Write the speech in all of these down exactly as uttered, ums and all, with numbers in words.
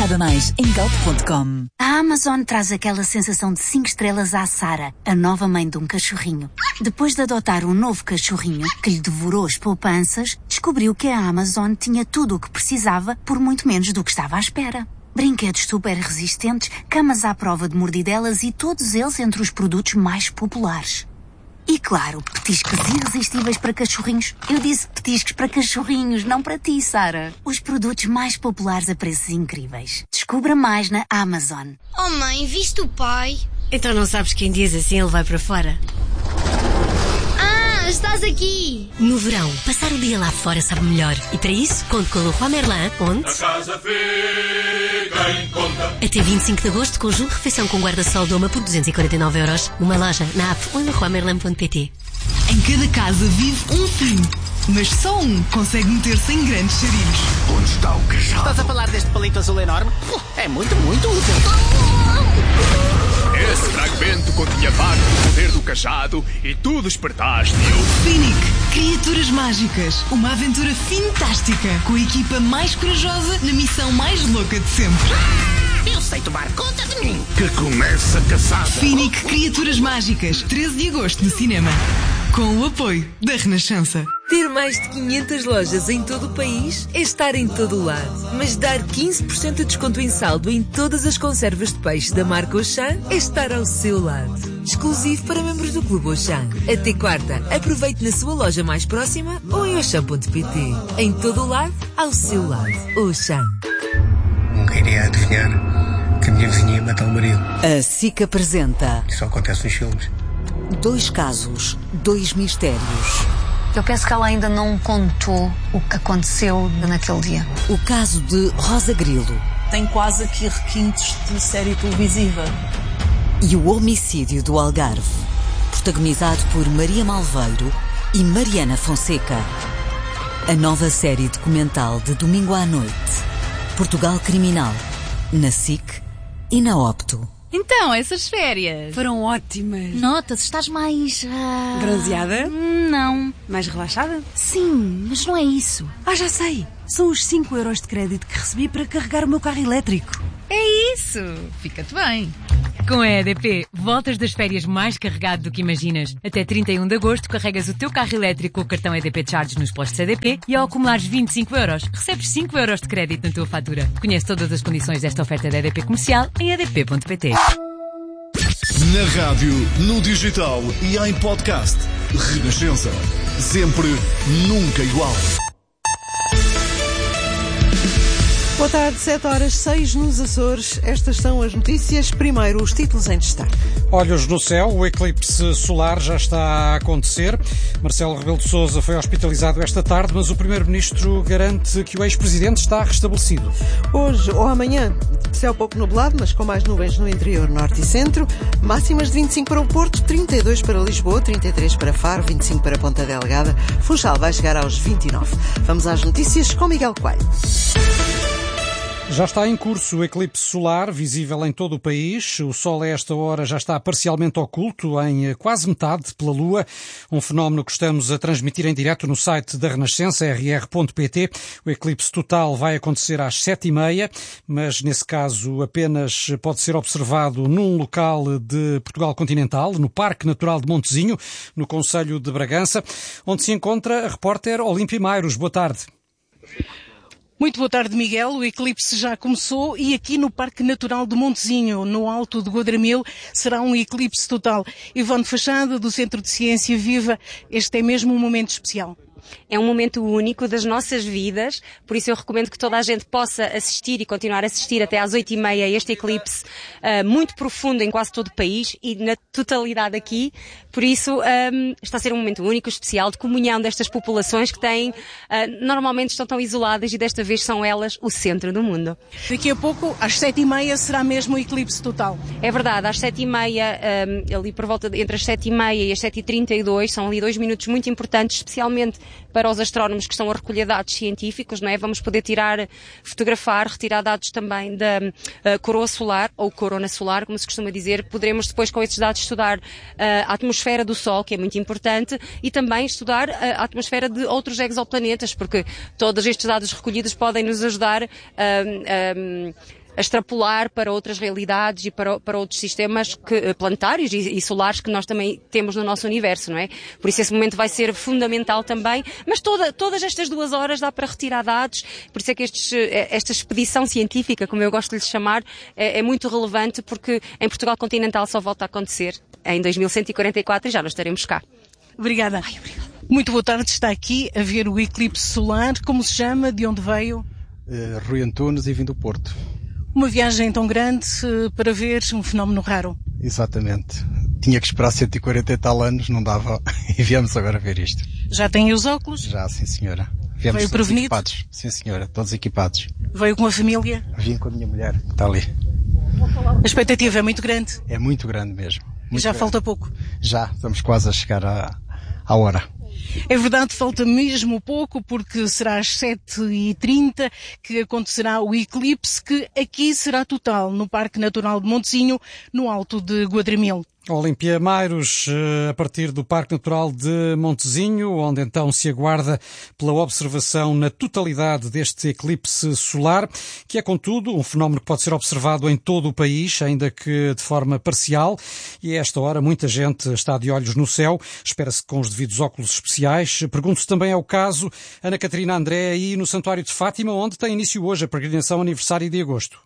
Saiba mais em galp ponto com. A Amazon traz aquela sensação de cinco estrelas à Sara, a nova mãe de um cachorrinho. Depois de adotar um novo cachorrinho que lhe devorou as poupanças, descobriu que a Amazon tinha tudo o que precisava por muito menos do que estava à espera. Brinquedos super resistentes, camas à prova de mordidelas e todos eles entre os produtos mais populares. E claro, petiscos irresistíveis para cachorrinhos. Eu disse petiscos para cachorrinhos, não para ti, Sara. Os produtos mais populares a preços incríveis. Descubra mais na Amazon. Oh mãe, viste o pai? Então não sabes que em dias assim ele vai para fora? Ah, estás aqui! No verão, passar o dia lá fora sabe melhor. E para isso, conto com o Leroy Merlin, onde... A casa fica em conta. Até vinte e cinco de agosto, conjunto refeição com guarda-sol Doma por duzentos e quarenta e nove euros. Uma loja na app ou em leroy merlin ponto pt. Em cada casa vive um fim, mas só um consegue meter-se em grandes charinhos. Onde está o cajado? Estás a falar deste palito azul enorme? É muito, muito útil. Esse fragmento continha parte do poder do cajado e tu despertaste-o. Finic, Criaturas Mágicas. Uma aventura fantástica com a equipa mais corajosa na missão mais louca de sempre. Eu sei tomar conta de mim. Que começa a caçada. Finic, Criaturas Mágicas. treze de agosto no cinema. Com o apoio da Renascença. Ter mais de quinhentas lojas em todo o país é estar em todo o lado. Mas dar quinze por cento de desconto em saldo em todas as conservas de peixe da marca Auchan é estar ao seu lado. Exclusivo para membros do Clube Auchan. Até quarta, aproveite na sua loja mais próxima ou em auchan ponto pt. Em todo o lado, ao seu lado. Auchan. Nunca iria adivinhar que a minha vizinha ia matar o marido. A SIC apresenta... Isso acontece nos filmes. Dois casos, dois mistérios. Eu penso que ela ainda não contou o que aconteceu naquele dia. O caso de Rosa Grilo. Tem quase aqui requintes de série televisiva. E o homicídio do Algarve. Protagonizado por Maria Malveiro e Mariana Fonseca. A nova série documental de domingo à noite. Portugal Criminal. Na SIC e na Opto. Então, essas férias foram ótimas. Notas, estás mais... Uh... bronzeada? Não. Mais relaxada? Sim, mas não é isso. Ah, já sei. São os cinco euros de crédito que recebi para carregar o meu carro elétrico. É isso. Fica-te bem. Com a E D P, voltas das férias mais carregado do que imaginas. Até trinta e um de agosto, carregas o teu carro elétrico com o cartão E D P Charge nos postos E D P e ao acumulares vinte e cinco euros, recebes cinco euros de crédito na tua fatura. Conhece todas as condições desta oferta da E D P Comercial em e d p ponto pt. Na rádio, no digital e em podcast. Renascença. Sempre, nunca igual. Boa tarde, sete horas seis nos Açores. Estas são as notícias. Primeiro, os títulos em destaque. Olhos no céu, o eclipse solar já está a acontecer. Marcelo Rebelo de Sousa foi hospitalizado esta tarde, mas o primeiro-ministro garante que o ex-presidente está restabelecido. Hoje ou amanhã, céu pouco nublado, mas com mais nuvens no interior, norte e centro. Máximas de vinte e cinco para o Porto, trinta e dois para Lisboa, trinta e três para Faro, vinte e cinco para Ponta Delgada. Funchal vai chegar aos vinte e nove. Vamos às notícias com Miguel Coelho. Já está em curso o eclipse solar, visível em todo o país. O Sol a esta hora já está parcialmente oculto em quase metade pela Lua, um fenómeno que estamos a transmitir em direto no site da Renascença, r r ponto p t. O eclipse total vai acontecer às sete e meia, mas nesse caso apenas pode ser observado num local de Portugal continental, no Parque Natural de Montezinho, no concelho de Bragança, onde se encontra a repórter Olímpia Mairos. Boa tarde. Muito boa tarde, Miguel. O eclipse já começou e aqui no Parque Natural de Montezinho, no Alto de Godramil, será um eclipse total. Ivone Fachada, do Centro de Ciência Viva, este é mesmo um momento especial. É um momento único das nossas vidas, por isso eu recomendo que toda a gente possa assistir e continuar a assistir até às oito e meia a este eclipse uh, muito profundo em quase todo o país e na totalidade aqui. Por isso um, está a ser um momento único, especial, de comunhão destas populações que têm, uh, normalmente estão tão isoladas e desta vez são elas o centro do mundo. Daqui a pouco, às sete e meia, será mesmo o eclipse total. É verdade, às sete e meia, um, ali por volta de, entre as sete e meia e as sete e trinta e dois, são ali dois minutos muito importantes, especialmente para os astrónomos que estão a recolher dados científicos, não é? Vamos poder tirar, fotografar, retirar dados também da uh, coroa solar, ou corona solar, como se costuma dizer. Poderemos depois com esses dados estudar uh, a atmosfera do Sol, que é muito importante, e também estudar uh, a atmosfera de outros exoplanetas, porque todos estes dados recolhidos podem nos ajudar a... Uh, um, extrapolar para outras realidades e para, para outros sistemas que, planetários e, e solares que nós também temos no nosso universo, não é? Por isso esse momento vai ser fundamental também, mas toda, todas estas duas horas dá para retirar dados, por isso é que estes, esta expedição científica, como eu gosto de lhe chamar, é, é muito relevante, porque em Portugal continental só volta a acontecer em dois mil cento e quarenta e quatro e já nós estaremos cá. Obrigada. Ai, obrigada. Muito boa tarde, está aqui a ver o eclipse solar. Como se chama? De onde veio? Uh, Rui Antunes e vim do Porto. Uma viagem tão grande uh, para ver um fenómeno raro. Exatamente. Tinha que esperar cento e quarenta e tal anos, não dava, e viemos agora ver isto. Já tem os óculos? Já, sim senhora. Viemos veio todos prevenido? Equipados. Sim senhora, todos equipados. Veio com a família? Vim com a minha mulher, está ali. A expectativa é muito grande? É muito grande mesmo. Muito Já grande. falta pouco? Já, estamos quase a chegar à, à hora. É verdade, falta mesmo pouco, porque será às sete e trinta que acontecerá o eclipse, que aqui será total, no Parque Natural de Montezinho, no Alto de Guadramil. Olímpia Mairos, a partir do Parque Natural de Montezinho, onde então se aguarda pela observação na totalidade deste eclipse solar, que é, contudo, um fenómeno que pode ser observado em todo o país, ainda que de forma parcial, e a esta hora muita gente está de olhos no céu, espera-se com os devidos óculos especiais. Pergunto se também é o caso, Ana Catarina André, aí no Santuário de Fátima, onde tem início hoje a peregrinação aniversário de agosto.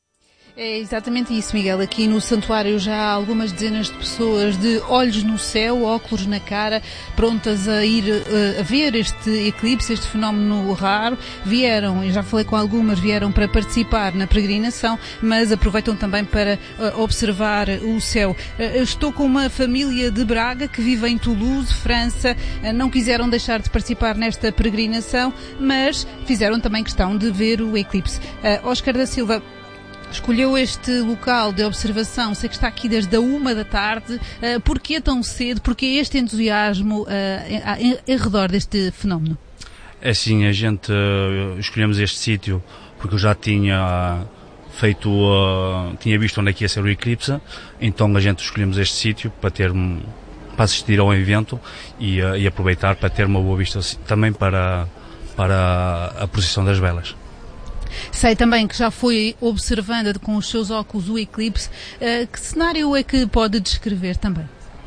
É exatamente isso, Miguel. Aqui no santuário já há algumas dezenas de pessoas de olhos no céu, óculos na cara, prontas a ir uh, a ver este eclipse, este fenómeno raro. Vieram, e já falei com algumas, vieram para participar na peregrinação, mas aproveitam também para uh, observar o céu. Uh, estou com uma família de Braga que vive em Toulouse, França. Uh, não quiseram deixar de participar nesta peregrinação, mas fizeram também questão de ver o eclipse. Uh, Oscar da Silva escolheu este local de observação, sei que está aqui desde a uma da tarde. Uh, porquê tão cedo? Porquê este entusiasmo uh, em, em redor deste fenómeno? É assim, a gente uh, escolhemos este sítio porque eu já tinha feito, uh, tinha visto onde é que ia ser o eclipse, então a gente escolhemos este sítio para ter, para assistir ao evento e, uh, e aproveitar para ter uma boa vista também para, para a posição das velas. Sei também que já foi observando com os seus óculos o eclipse. Uh, que cenário é que pode descrever também?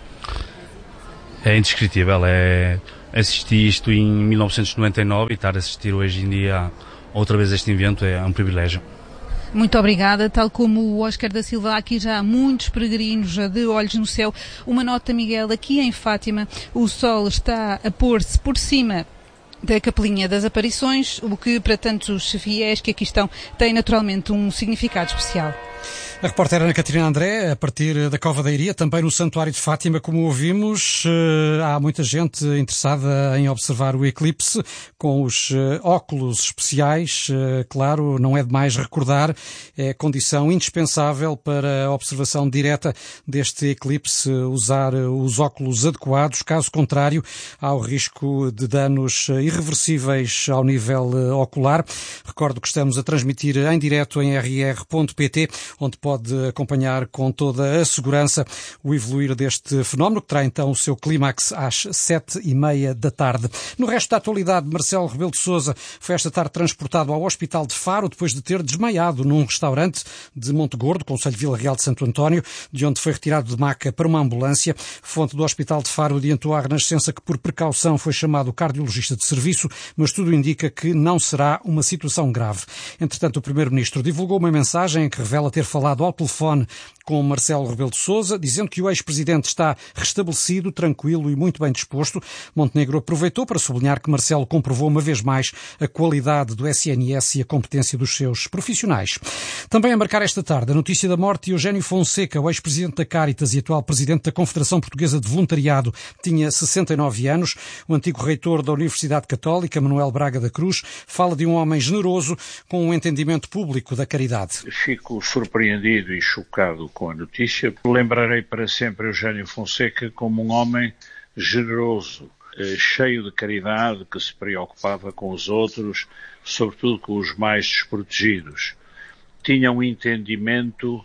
É indescritível. É, assisti isto em mil novecentos e noventa e nove e estar a assistir hoje em dia outra vez este evento é um privilégio. Muito obrigada. Tal como o Oscar da Silva, aqui já há muitos peregrinos de olhos no céu. Uma nota, Miguel, aqui em Fátima o sol está a pôr-se por cima da Capelinha das Aparições, o que para tantos fiéis que aqui estão tem naturalmente um significado especial. A repórter Ana Catarina André, a partir da Cova da Iria, também no Santuário de Fátima, como ouvimos, há muita gente interessada em observar o eclipse com os óculos especiais. Claro, não é demais recordar, é condição indispensável para a observação direta deste eclipse, usar os óculos adequados, caso contrário, há o risco de danos irreversíveis ao nível ocular. Recordo que estamos a transmitir em direto em r r ponto p t, onde pode acompanhar com toda a segurança o evoluir deste fenómeno, que terá então o seu clímax às sete e meia da tarde. No resto da atualidade, Marcelo Rebelo de Sousa foi esta tarde transportado ao Hospital de Faro depois de ter desmaiado num restaurante de Montegordo, Concelho de Vila Real de Santo António, de onde foi retirado de maca para uma ambulância. Fonte do Hospital de Faro adiantou à Renascença que por precaução foi chamado o cardiologista de serviço, mas tudo indica que não será uma situação grave. Entretanto, o Primeiro-Ministro divulgou uma mensagem em que revela ter falado ao telefone com Marcelo Rebelo de Sousa, dizendo que o ex-presidente está restabelecido, tranquilo e muito bem disposto. Montenegro aproveitou para sublinhar que Marcelo comprovou uma vez mais a qualidade do S N S e a competência dos seus profissionais. Também a marcar esta tarde a notícia da morte de Eugénio Fonseca, o ex-presidente da Cáritas e atual presidente da Confederação Portuguesa de Voluntariado, tinha sessenta e nove anos. O antigo reitor da Universidade Católica, Manuel Braga da Cruz, fala de um homem generoso com um entendimento público da caridade. Fico surpreendido e chocado com a notícia. Lembrarei para sempre Eugénio Fonseca como um homem generoso, cheio de caridade, que se preocupava com os outros, sobretudo com os mais desprotegidos. Tinha um entendimento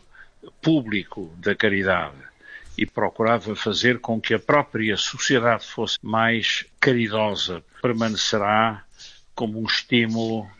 público da caridade e procurava fazer com que a própria sociedade fosse mais caridosa. Permanecerá como um estímulo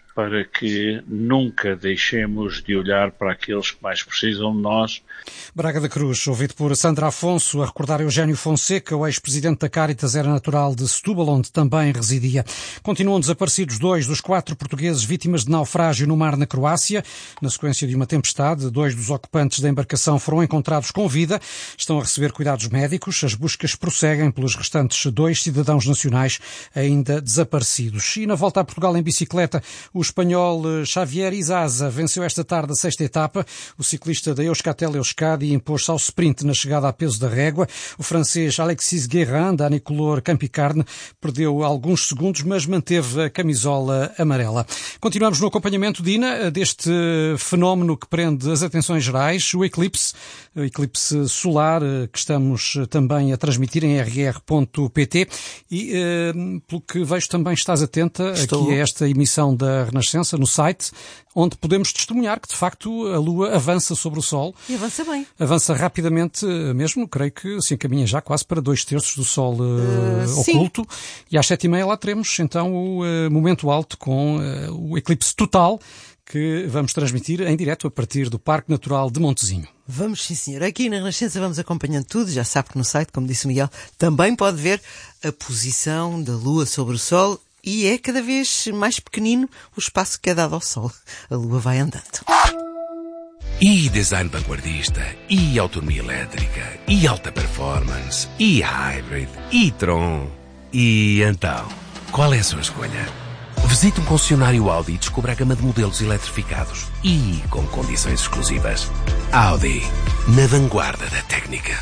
para que nunca deixemos de olhar para aqueles que mais precisam de nós. Braga da Cruz, ouvido por Sandra Afonso, a recordar Eugénio Fonseca, o ex-presidente da Caritas, era natural de Setúbal, onde também residia. Continuam desaparecidos dois dos quatro portugueses vítimas de naufrágio no mar na Croácia. Na sequência de uma tempestade, dois dos ocupantes da embarcação foram encontrados com vida. Estão a receber cuidados médicos. As buscas prosseguem pelos restantes dois cidadãos nacionais ainda desaparecidos. E na volta a Portugal em bicicleta, o espanhol Xavier Izaza venceu esta tarde a sexta etapa. O ciclista da Euskaltel Euskadi impôs-se ao sprint na chegada a peso da régua. O francês Alexis Guérin, da Anicolor Campicarne, perdeu alguns segundos, mas manteve a camisola amarela. Continuamos no acompanhamento, Dina, deste fenómeno que prende as atenções gerais, o eclipse, o eclipse solar, que estamos também a transmitir em r r ponto p t e, pelo que vejo, também estás atenta Estou. aqui a esta emissão da Renascença no site, onde podemos testemunhar que, de facto, a Lua avança sobre o Sol. E avança bem. Avança rapidamente mesmo, creio que se encaminha já quase para dois terços do Sol uh, uh, oculto. E às sete e meia lá teremos, então, o uh, momento alto com uh, o eclipse total, que vamos transmitir em direto a partir do Parque Natural de Montezinho. Vamos, sim, senhor. Aqui na Renascença vamos acompanhando tudo. Já sabe que no site, como disse o Miguel, também pode ver a posição da Lua sobre o Sol. E é cada vez mais pequenino o espaço que é dado ao Sol. A Lua vai andando. E design vanguardista, e autonomia elétrica, e alta performance, e hybrid, e Tron. E então, qual é a sua escolha? Visite um concessionário Audi e descubra a gama de modelos eletrificados e com condições exclusivas. Audi, na vanguarda da técnica.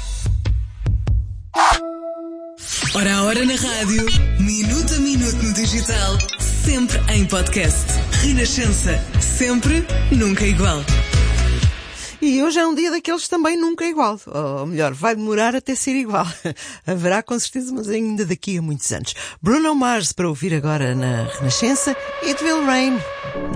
Hora a hora na rádio, minuto a minuto no digital, sempre em podcast. Renascença, sempre, nunca igual. E hoje é um dia daqueles também nunca igual. Ou melhor, vai demorar até ser igual. Haverá com certeza, mas ainda daqui a muitos anos. Bruno Mars para ouvir agora na Renascença. It Will Rain.